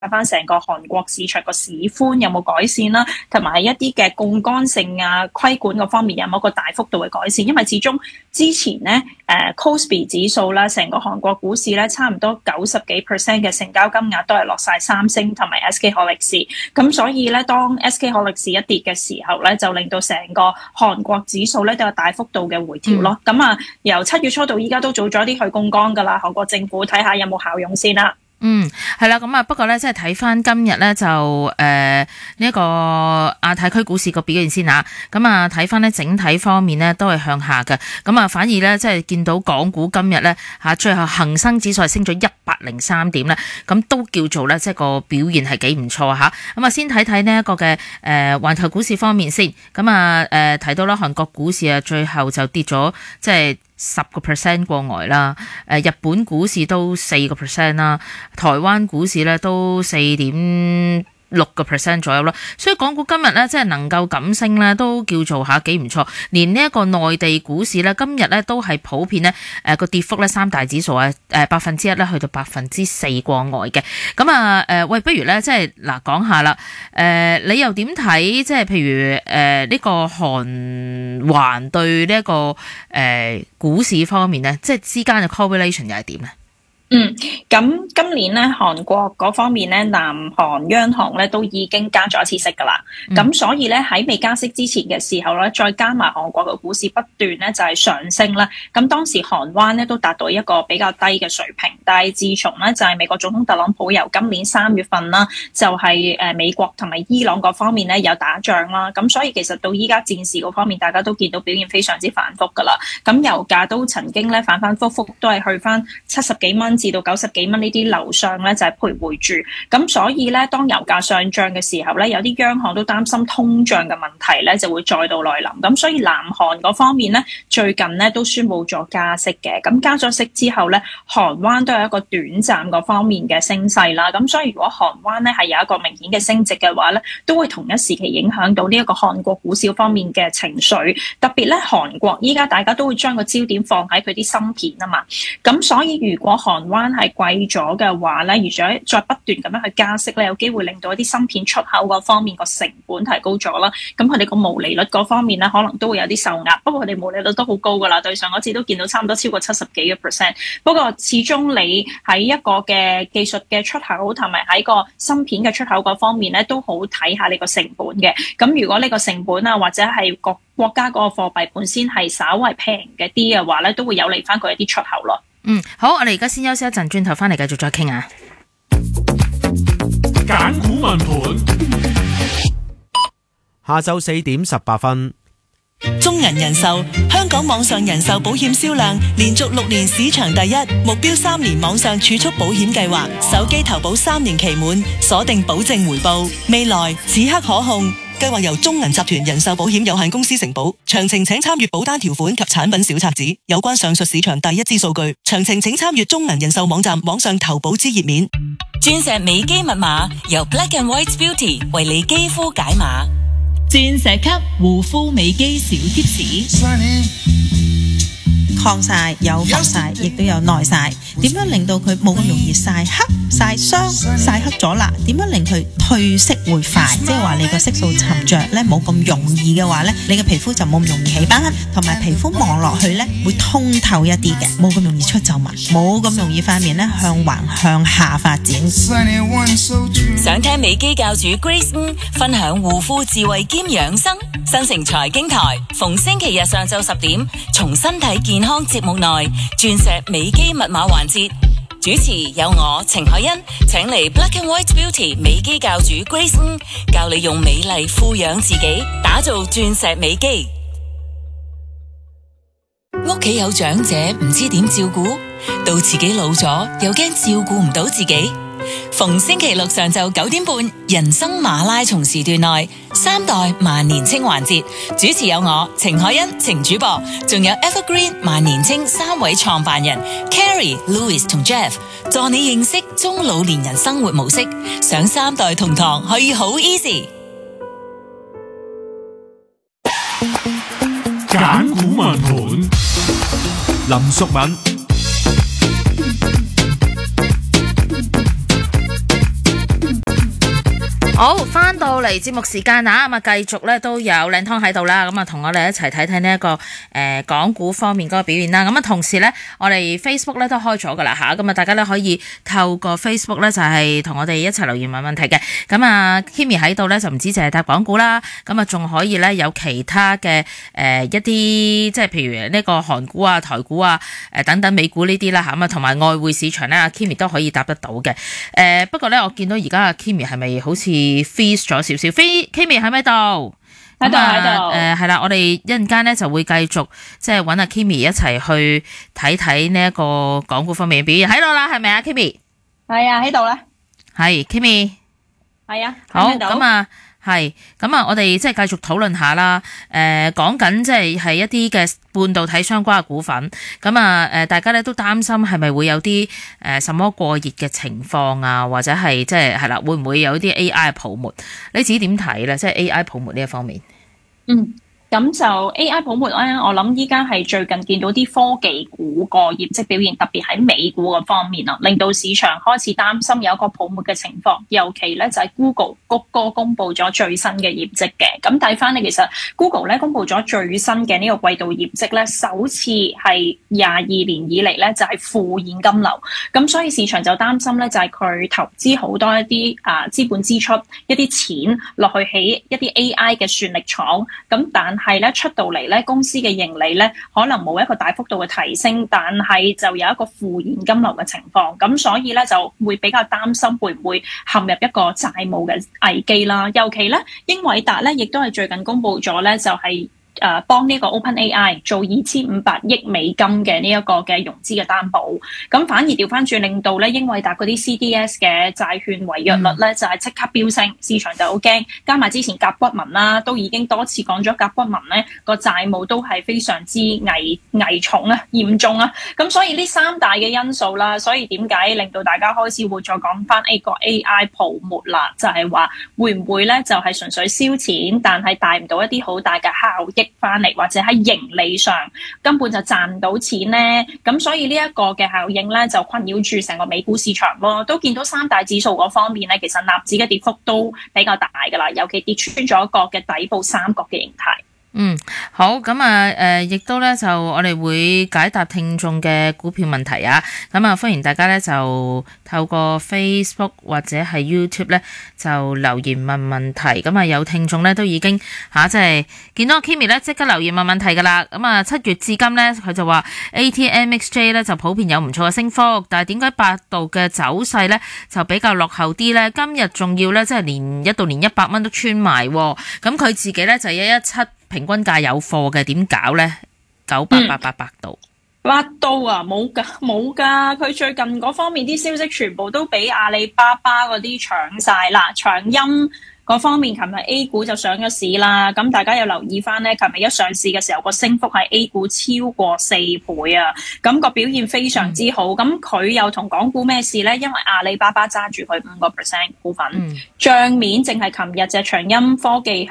翻成個韓國市場個市寬有冇改善啦，同埋一啲嘅槓桿性啊、規管嗰方面有冇一個大幅度嘅改善？因為始終之前咧KOSPI 指數啦，成個韓國股市咧差唔多90幾% 嘅成交金額都係落晒三星同埋 SK 海力士，咁所以咧當 SK 海力士一跌嘅時候咧，就令到成個韓國指數咧都有大幅度嘅回調咯。咁由7月初到依家都做咗啲去槓桿㗎啦，韓國政府睇下有冇效用先啦。 係啦，咁不過咧，即係睇翻今日咧就呢一個亞太區股市個表現先吓，咁睇翻咧整體方面咧都係向下嘅，咁反而咧即係見到港股今日咧最後恒生指數係升咗103點咧，咁都叫做咧即係個表現係幾唔錯吓。咁先睇睇呢一個嘅環球股市方面先，咁睇到啦韓國股市最後就跌咗即係10% 過外啦，日本股市都4% 啦，台灣股市咧都4.6% 左右啦，所以港股今日咧即係能夠咁升咧，都叫做幾唔錯。連呢一個內地股市咧，今日咧都係普遍咧個跌幅咧，三大指數1%咧去到4%過外嘅。咁喂，不如咧即係講下啦，你又點睇？即係譬如呢個韓環對呢一個股市方面咧，即係之間嘅 correlation 又係點咧？ 咁今年咧，韓國嗰方面咧，南韓央行咧都已經加咗一次息噶啦。咁所以咧喺未加息之前嘅時候咧，再加埋韓國嘅股市不斷咧就係上升啦。咁當時韓灣咧都達到一個比較低嘅水平，但係自從咧就係美國總統特朗普由今年3月份啦，就係美國同埋伊朗嗰方面咧有打仗啦。咁所以其實到依家戰事嗰方面，大家都見到表現非常之反覆噶啦。咁油價都曾經咧反反覆覆都係去翻70幾蚊至到90幾蚊呢啲樓上咧就係徘徊住，咁所以咧當油價上漲嘅時候咧，有啲央行都擔心通脹嘅問題咧就會再度來臨，咁所以南韓嗰方面咧最近咧都宣布咗加息嘅，咁加咗息之後咧，韓灣都有一個短暫嗰方面嘅升勢啦，咁所以如果韓灣咧係有一個明顯嘅升值嘅話咧，都會同一時期影響到呢一個韓國股市方面嘅情緒，特別咧韓國依家大家都會將個焦點放喺佢啲芯片啊嘛，咁所以如果韓灣係貴咗嘅話咧，而且再不斷咁樣去加息咧，有機會令到一啲芯片出口嗰方面個成本提高咗啦。咁佢哋個毛利率嗰方面咧，可能都會有啲受壓。不過佢哋毛利率都好高噶啦，對上嗰次都見到差唔多超過70幾個%。不過始終你喺一個嘅技術嘅出口同埋喺個芯片嘅出口嗰方面咧，都好睇下你個成本嘅。咁如果你個成本啊，或者係國家嗰個貨幣本身係稍為平嘅啲嘅話咧，都會有利翻佢一啲出口咯。 好，我哋而家先休息一陣，轉頭翻嚟繼續再傾啊。 揀股問盤，下晝4點18分。 中銀人壽香港網上人壽保險銷量連續6年市場第一，目標3年網上儲蓄保險計劃，手機投保3年期滿，鎖定保證回報，未來此刻可控。計劃由中銀集團人壽保險有限公司承保，詳情請參閱保單條款及產品小冊子。有關上述市場第一支數據，詳情請參閱中銀人壽網站網上投保之頁面。 鑽石美肌密碼由 Black and White Beauty 為你肌膚解碼，鑽石級護膚美肌小貼士。 抗曬有防曬，亦都有耐曬。點樣令到佢冇咁容易曬黑、曬傷、曬黑咗啦？點樣令佢褪色會快？即係話你個色素沉着咧，冇咁容易嘅話咧，你嘅皮膚就冇咁容易起斑，同埋皮膚望落去咧會通透一啲嘅，冇咁容易出皺紋，冇咁容易塊面咧向橫向下發展。 想聽美肌教主 Grace 分享護膚智慧兼養生，新城財經台逢星期日上晝10點，從身體健康節目內鑽石美肌密碼環節，主持有我程海欣，請嚟 Black and White Beauty 美肌教主 Grace 教你用美麗富養自己，打造鑽石美肌。屋企有長者唔知點照顧，到自己老咗又驚照顧唔到自己。逢星期六上晝9點半，人生馬拉松時段內3代萬年青環節，主持有我程海欣程主播，仲有 Evergreen 萬年青3位創辦人 Carrie、Louis 同 Jeff， 助你認識中老年人生活模式，上3代同堂可以好 easy。 揀股問盤，林淑敏。 好，翻到嚟節目時間啊，咁啊繼續咧都有靚湯喺度啦，咁啊同我哋一齊睇睇呢一個港股方面嗰個表現啦。咁啊同時咧，我哋 Facebook 咧都開咗噶啦吓，咁啊大家咧可以透過 Facebook 咧就係同我哋一齊留言問問題嘅。咁啊 Kimi 喺度咧就唔止淨係答港股啦，咁啊仲可以咧有其他嘅一啲即係譬如呢個韓股啊、台股啊、等等美股呢啲啦吓，咁啊同埋外匯市場咧，阿 Kimi 都可以答得到嘅。不過咧我見到而家阿 Kimi 係咪好似freeze 咗少少？Kimi 喺咪度？ 喺度。 係啦，我哋一陣間咧就會繼續即係揾阿 Kimi 一齊去睇睇呢一個港股方面嘅表現。喺度啦，係咪啊 Kimi？ 係啊，喺度啦。 係 Kimi。係啊。 好，咁啊。係，咁啊，我哋即係繼續討論下啦。講緊即係一啲嘅半導體相關嘅股份，咁啊，大家咧都擔心係咪會有啲什麼過熱嘅情況啊，或者係即係啦，會唔會有啲 AI 嘅泡沫？你自己點睇咧？即係 AI 泡沫呢一方面。 咁就 AI 泡沫咧，我諗依家係最近見到啲科技股個業績表現，特別喺美股個方面啊，令到市場開始擔心有一個泡沫嘅情況。尤其咧就係 Google 谷歌公布咗最新嘅業績嘅。咁睇翻咧，其實 Google 咧公布咗最新嘅呢個季度業績咧，首次係22年以嚟咧就係負現金流。咁所以市場就擔心咧，就係佢投資好多一啲資本支出一啲錢落去起一啲 AI 嘅算力廠。咁但係咧出到嚟咧，公司嘅盈利咧可能冇一個大幅度嘅提升，但係就有一個負現金流嘅情況，咁所以咧就會比較擔心會唔會陷入一個債務嘅危機啦。尤其咧英偉達咧亦都係最近公布咗咧，就係幫呢個 OpenAI 做2500億美金嘅呢一個嘅融資嘅擔保，咁反而調翻轉令到咧英偉達嗰啲 CDS 嘅債券違約率咧就係即刻飆升，市場就好驚。加埋之前甲骨文啦，都已經多次講咗甲骨文咧個債務都係非常之危重啊、嚴重啊，咁所以呢三大嘅因素啦，所以點解令到大家開始會再講翻個 AI 泡沫啦？就係話會唔會咧就係純粹燒錢，但係帶唔到一啲好大嘅效益翻嚟，或者喺盈利上根本就賺唔到錢咧，咁所以呢一個嘅效應咧就困擾住成個美股市場咯。都見到三大指數嗰方面咧，其實納指嘅跌幅都比較大噶啦，尤其跌穿咗一個嘅底部三角嘅形態。 好，咁啊，亦都咧就我哋會解答聽眾嘅股票問題啊，咁啊歡迎大家咧就透過 Facebook 或者係 YouTube 咧就留言問問題，咁啊有聽眾咧都已經即係見到 Kimi 咧即刻留言問問題噶啦，咁啊7月至今咧佢就話 ATMXJ 咧就普遍有唔錯嘅升幅，但係點解百度嘅走勢咧就比較落後啲咧？今日仲要咧即係連一度連100蚊都穿埋，咁佢自己咧就117平均價有貨嘅，點搞咧？9888百度， 百度啊，冇噶，佢最近嗰方面啲消息全部都俾阿里巴巴嗰啲搶晒啦，長鑫嗰方面，琴日 A 股就上咗市啦。咁大家有留意翻咧，琴日一上市嘅時候個升幅係 A 股超過4倍啊，咁個表現非常之好。咁佢又同港股咩事咧？因為阿里巴巴揸住佢5% 股份，帳面淨係琴日隻長鑫科技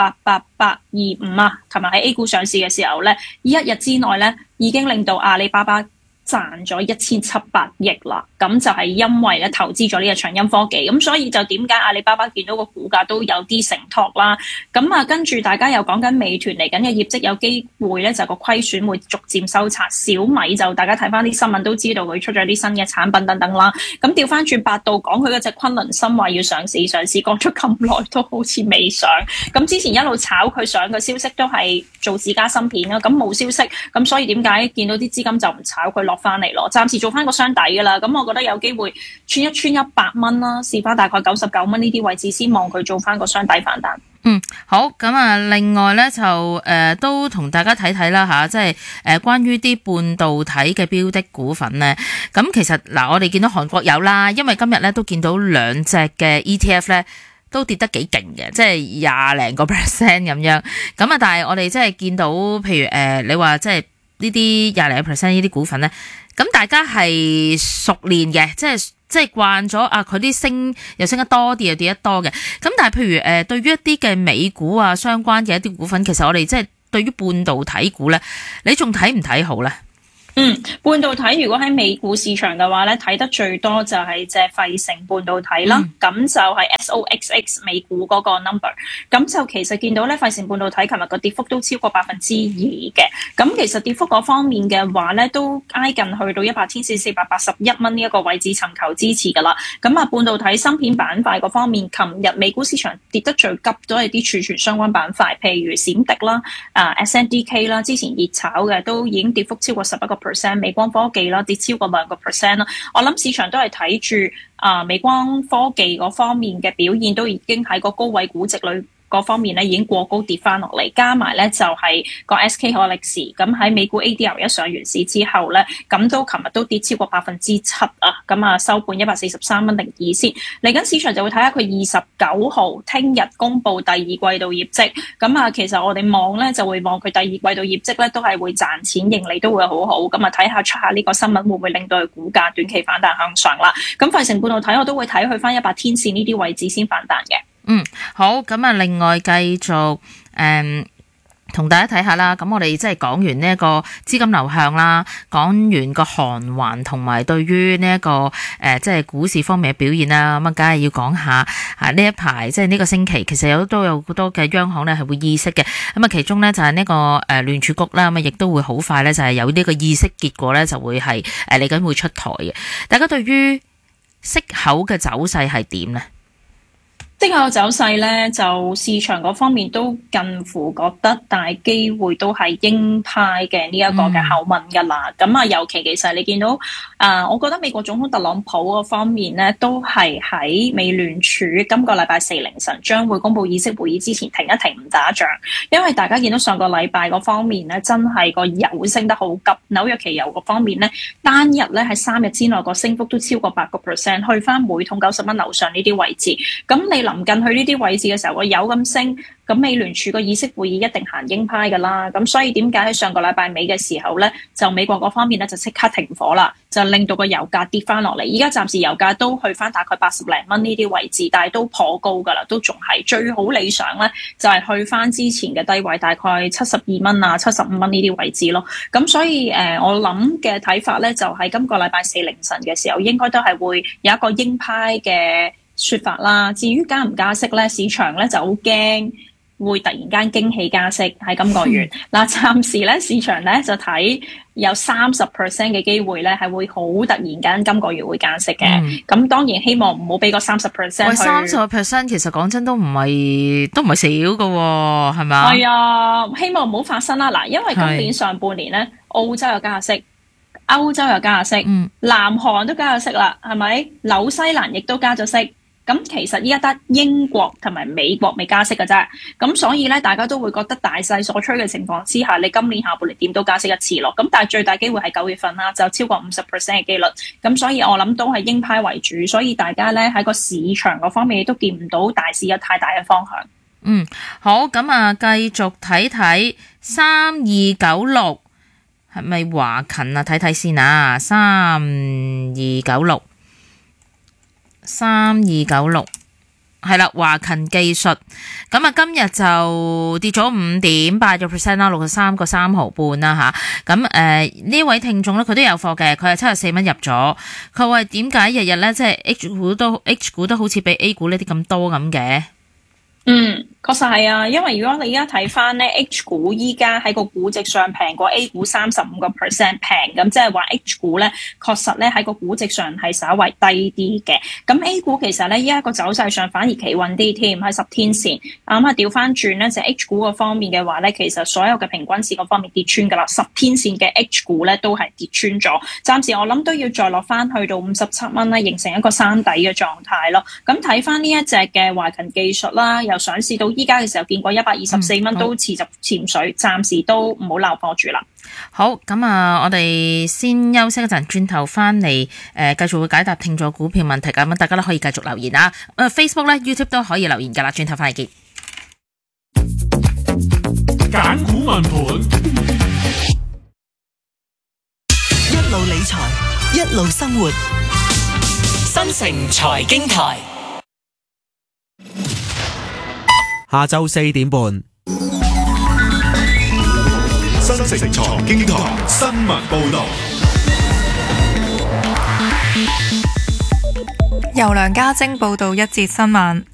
688825啊，琴日喺 A 股上市嘅時候咧，一日之內咧已經令到阿里巴巴賺咗1700億啦，咁就係因為咧投資咗呢個長鑫科技，咁所以就點解阿里巴巴見到個股價都有啲承托啦。咁啊，跟住大家又講緊美團嚟緊嘅業績有機會咧，就個虧損會逐漸收窄。小米就大家睇翻啲新聞都知道佢出咗啲新嘅產品等等啦。咁調翻轉百度講佢嗰隻崑崙琛話要上市講咗咁耐都好似未上。咁之前一路炒佢上嘅消息都係做自家芯片啦，咁冇消息，咁所以點解見到啲資金就唔炒佢落翻嚟咯？暫時做翻個雙底噶啦，咁我覺得有機會穿100蚊啦，試翻大概99蚊呢啲位置先望佢做翻個雙底反彈。 好，咁啊，另外咧就都同大家睇睇啦吓，即係關於啲半導體嘅標的股份咧，咁其實嗱，我哋見到韓國有啦，因為今日咧都見到2隻嘅 ETF 咧都跌得幾勁嘅，即係20多個% 咁樣。咁啊，但係我哋即係見到，譬如你話即係呢啲20多個% 呢啲股份咧。咁大家係熟練嘅，即係慣咗啊！佢啲升又升得多啲，又跌得多嘅。咁但係譬如對於一啲嘅美股啊相關嘅一啲股份，其實我哋即係對於半導體股咧，你仲睇唔睇好咧？ 半導體如果喺美股市場嘅話咧，睇得最多就係隻費城半導體啦，咁就係 SOXX 美股嗰個 number， 咁就其實見到咧費城半導體琴日個跌幅都超過2%嘅，咁其實跌幅嗰方面嘅話咧，都挨近去到100天線481蚊呢一個位置尋求支持噶啦，咁啊半導體芯片板塊嗰方面，琴日美股市場跌得最急都係啲儲存相關板塊，譬如閃迪啦、SNDK 啦，之前熱炒嘅都已經跌幅超過11%，美光科技啦跌超過2%啦。我諗市場都係睇住美光科技嗰方面嘅表現，都已經喺個高位估值裏嗰方面咧已經過高跌翻落嚟，加埋咧就係個 SK 海力士，咁喺美股 ADR 一上完市之後咧，咁都琴日都跌超過7%啊，咁啊收盤143蚊02仙。嚟緊市場就會睇下佢29號聽日公布第二季度業績，咁啊其實我哋望咧就會望佢第二季度業績咧都係會賺錢，盈利都會好好，咁啊睇下出下呢個新聞會唔會令到佢股價短期反彈向上啦。咁費城半導體我都會睇去翻100天線呢啲位置先反彈嘅。 好，咁啊，另外繼續同大家睇下啦。咁我哋即係講完呢一個資金流向啦，講完個韓環同埋對於呢一個即係股市方面嘅表現啦。咁啊，梗係要講下呢一排即係呢個星期，其實都有好多嘅央行咧係會議息嘅。咁啊，其中咧就係呢個聯儲局啦，咁啊亦都會好快咧就係有呢個議息結果咧就會係嚟緊會出台嘅。大家對於息口嘅走勢係點咧？ 息口走勢咧，就市場嗰方面都近乎覺得大機會都係鷹派嘅呢一個嘅口吻㗎啦。咁啊，尤其其實你見到我覺得美國總統特朗普嗰方面咧，都係喺美聯儲今個禮拜4凌晨將會公佈議息會議之前停一停唔打仗，因為大家見到上個禮拜嗰方面咧，真係個油升得好急，紐約期油嗰方面咧，單日咧喺3日之內個升幅都超過8%，去翻每桶90蚊樓上呢啲位置。咁你臨近去呢啲位置嘅時候，個油咁升，咁美聯儲個議息會議一定行鷹派㗎啦。咁所以點解喺上個禮拜尾嘅時候咧，就美國嗰方面咧就即刻停火啦，就令到個油價跌翻落嚟。依家暫時油價都去翻大概80零蚊呢啲位置，但係都頗高㗎啦，都仲係最好理想咧，就係去翻之前嘅低位，大概72蚊啊、75蚊呢啲位置咯。咁所以我諗嘅睇法咧，就係今個禮拜4凌晨嘅時候，應該都係會有一個鷹派嘅說法啦。至於加唔加息咧，市場咧就好驚會突然間驚喜加息喺今個月。嗱，暫時咧市場咧就睇有30% 嘅機會咧係會好突然間今個月會加息嘅。咁當然希望唔好俾個30%去。喂 ，30% 其實講真都唔係少㗎喎，係咪？ 係啊，希望唔好發生啦。嗱，因為今年上半年咧，澳洲有加息，歐洲又加息，南韓都加咗息啦，係咪？紐西蘭亦都加咗息。咁其實依家得英國同埋美國未加息嘅啫，咁所以咧大家都會覺得大勢所趨嘅情況之下，你今年下半年點都加息一次咯。咁但係最大機會係9月份啦，就超過50% 嘅機率。咁所以我諗都係鷹派為主，所以大家咧喺個市場嗰方面都見唔到大市有太大嘅方向。 好，咁啊，繼續睇睇3296係咪華勤啊？睇睇先啊，3296。3296係啦，華勤技術咁啊，今日就跌咗5.8% 啦，63個3毫半啦吓。咁呢位聽眾咧，佢都有貨嘅，佢係74蚊入咗。佢話點解日日咧即係 H 股都好似比 A 股呢啲咁多咁嘅？ 確實係啊，因為如果你而家睇翻咧 H 股依家喺個估值上平過 A 股35%平，咁即係話 H 股咧確實咧喺個估值上係稍為低啲嘅。咁 A 股其實咧依家個走勢上反而企穩啲添，喺10天線。咁啊調翻轉咧就 H 股個方面嘅話咧，其實所有嘅平均線嗰方面跌穿噶啦，10天線嘅 H 股咧都係跌穿咗。暫時我諗都要再落翻去到57蚊啦，形成一個山底嘅狀態咯。咁睇翻呢一隻嘅華勤技術啦，由上市到依家嘅時候見過124蚊都持續潛水，暫時都唔好撈貨住啦。 好，咁啊，我哋先休息一陣，轉頭翻嚟繼續會解答聽眾股票問題，咁大家都可以繼續留言啊。Facebook 咧、YouTube 都可以留言噶啦。轉頭翻嚟見。 揀股問盤， 一路理財，一路生活， 新城財經台。 下晝4點半， 新城財經台新聞報道。 由梁家晶報道一節新聞。